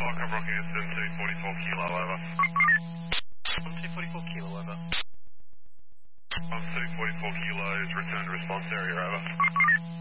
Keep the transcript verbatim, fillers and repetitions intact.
Cover Rocky seven two forty-four kilo, over. seven two forty-four kilo, over. seven two forty-four kilos, return to response area, over.